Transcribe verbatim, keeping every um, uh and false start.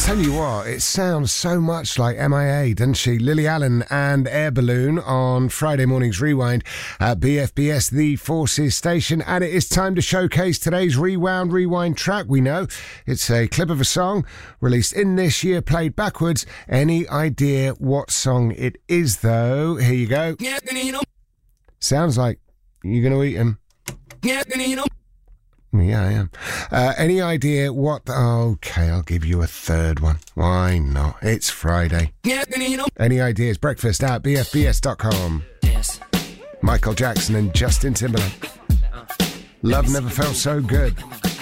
Tell you what, it sounds so much like M I A, doesn't she? Lily Allen and Air Balloon on Friday morning's Rewind at B F B S, the Forces station. And it is time to showcase today's Rewound Rewind track. We know it's a clip of a song released in this year, played backwards. Any idea what song it is, though? Here you go. Sounds like you're going to eat him. Yeah, I am. Uh, any idea what... Okay, I'll give you a third one. Why not? It's Friday. Any ideas? Breakfast at B F B S dot com. Yes. Michael Jackson and Justin Timberlake. Love never felt so good.